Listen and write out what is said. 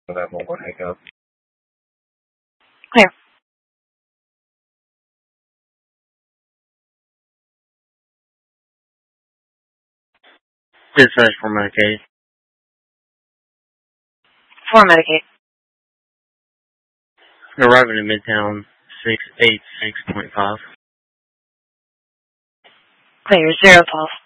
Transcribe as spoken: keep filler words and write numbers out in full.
That won't pick up. Clear. Dispatch for Medicaid. For Medicaid. Arriving in Midtown, six eight six point five. Clear. Zero twelve.